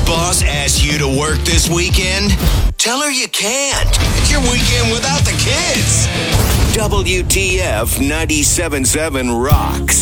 boss asks you to work this weekend? Tell her you can't. It's your weekend without the kids. WTF 97.7 rocks.